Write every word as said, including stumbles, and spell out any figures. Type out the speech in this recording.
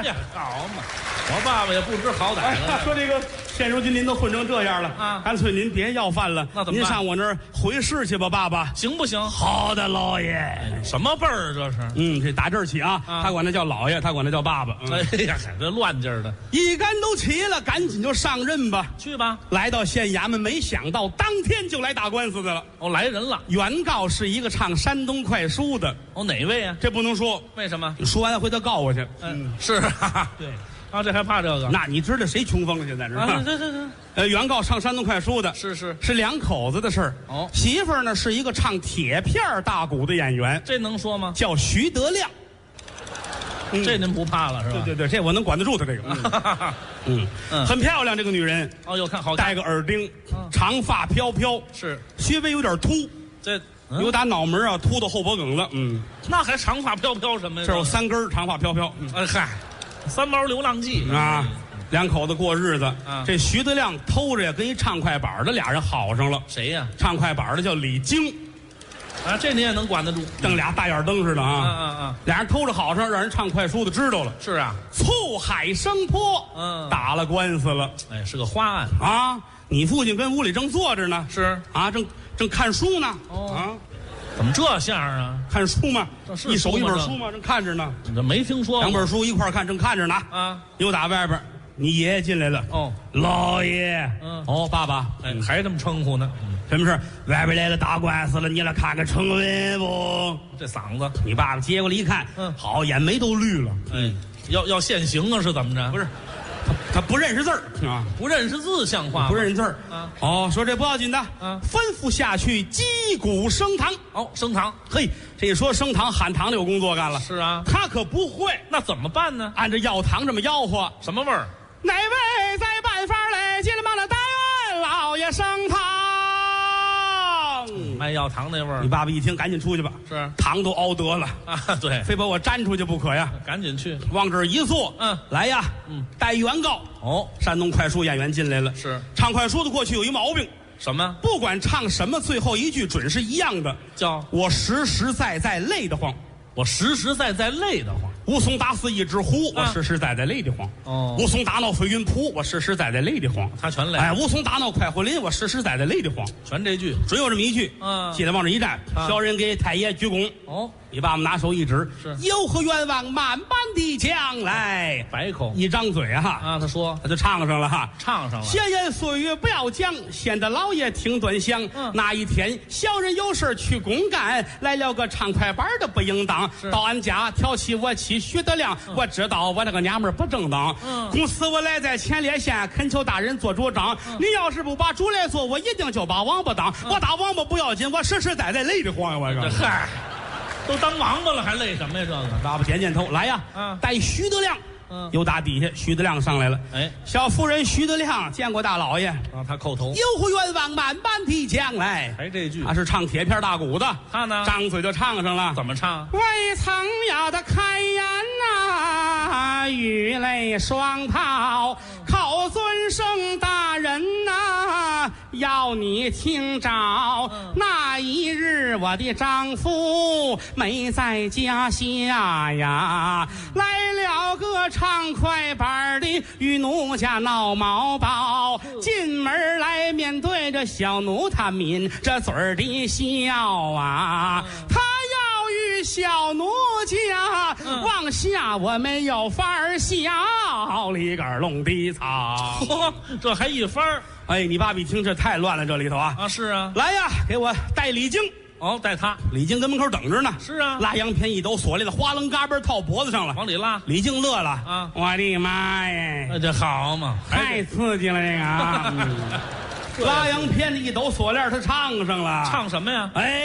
呀，好嘛，我爸爸也不知好歹哎， 了。 说这个现如今您都混成这样了啊干脆您别要饭了， 那怎么办您上我那儿回事去吧，爸爸。 行不行？ 好的，老爷。 什么辈儿这是？ 嗯，这打这儿起啊， 啊他管他叫老爷，他管他叫爸爸。嗯哎呀，这乱劲儿的， 一杆都齐了，赶紧就上任吧。 去吧。 来到县衙门，没想到当天就来打官司的了。 哦，来人了。 原告是一个唱山东快书的， 哦，哪位啊？ 这不能说， 为什么？ 说完了回头告我去。 嗯，是啊， 对， 啊，这还怕这个？ 那你知道谁穷疯现在是啊， 吧？ 这这这， 呃，原告唱山东快书的， 是是， 是两口子的事儿。 哦媳妇儿呢是一个唱铁片儿大鼓的演员， 这能说吗？ 叫徐德亮。嗯这您不怕了是吧？ 对对对，这我能管得住他这个。嗯嗯嗯很漂亮这个女人， 哦，又看好看戴个耳钉嗯， 长发飘飘， 是稍微有点秃， 这，嗯由打脑门啊秃到后脖梗子。嗯， 那还长发飘飘什么呀？ 这有三根儿长发飘飘。嗯哎嗨，三毛流浪记啊，两口子过日子。 啊这徐德亮偷着呀跟一唱快板的俩人好上了。 谁呀？ 唱快板的叫李菁， 啊，这你也能管得住？ 瞪俩大眼灯似的啊啊。 啊啊！ 俩人偷着好上，让人唱快书的知道了， 是啊， 醋海升坡， 嗯打了官司了哎，是个花案。 啊！你父亲跟屋里正坐着呢， 是， 啊，正正看书呢， 哦啊， 怎么这相啊？ 看书嘛这，是一手一本书吗书嘛，正看着呢， 你这没听说过？ 两本书一块儿看，正看着呢。 啊？ 又打外边，你爷爷进来了， 哦， 老爷， 嗯哦，爸爸， 哎，还这么称呼呢？ 什么事？外边来了打官司了，你来看看成文不？ 这嗓子， 你爸爸接过来一看， 嗯好，眼眉都绿了， 哎，要要现行啊？是怎么着？ 不是，他他不认识字儿啊。 不认识字，像话吗？ 不认识字儿啊哦，说这不要紧的， 啊吩咐下去击鼓升堂。 哦，升堂嘿，这一说升堂喊堂的有工作干了， 是啊， 他可不会那怎么办呢？ 按照药堂这么吆喝。 什么味儿？ 哪位在办法来？进来帮着大院老爷升堂。 卖药糖那味儿你爸爸一听，赶紧出去吧， 是堂都熬得了， 啊，对， 非把我粘出去不可呀。 赶紧去。 往这儿一坐， 嗯来呀， 嗯， 带原告。 哦， 山东快书演员进来了， 是唱快书的过去有一毛病， 什么不管唱什么，最后一句准是一样的。 叫？ 我实实在在累得慌， 我实实在在累得慌。 武松打死一只虎，我啊实实在在累得慌。 哦武松打闹飞云浦，我实实在在累得慌。 他全累哎，武松打闹快活林，我实实在在累得慌。 全这句。 准有这么一句。 嗯记得往这一站， 啊小人给太爷鞠躬。 哦， 你爸爸拿手一指， 是有何愿望，慢慢地讲来。 百口一张嘴哈， 啊，他说他就唱上了哈。 唱上了。 闲言碎语不要讲，显得老爷听端详。 嗯那一天小人有事去公干，来了个唱快板的不应当， 是到俺家挑起我妻徐德亮。 嗯我知道我那个娘们儿不正当。 嗯公司我来在前列县，恳求大人做主张。 嗯你要是不把主来做，我一定就把王八当。我打王八不要紧，我实实在在累得慌呀！我这这嗨，都当王八了，还累什么呀？这个爸爸点点头，来呀， 嗯带徐德亮。 嗯又打底下，徐德亮上来了。 哎， 小夫人徐德亮见过大老爷， 让他叩头。 有何愿望，慢慢地讲来。 还这句他是唱铁片大鼓的， 他呢张嘴就唱上了。 怎么唱？ 未曾要的开言呐、玉泪双抛，靠尊圣大人呐、要你听着。那一日我的丈夫没在家下呀，来了个唱快板的与奴家闹毛包，进门来面对着小奴，他抿着嘴儿的笑啊，他要与小奴家往下我没有法儿笑，里根弄的草。 嚯，这还一番儿哎，你爸爸一听这太乱了，这里头啊， 啊？是啊。 来呀，给我带李菁。 哦，带他。 李菁跟门口等着呢。 是啊拉洋片一抖锁链子，哗楞嘎嘣套脖子上了。 往里拉。 李菁乐了啊我的妈耶！ 那这好嘛？ 太刺激了这个啊！嗯拉洋片一抖锁链，他唱上了。 唱什么呀？ 哎。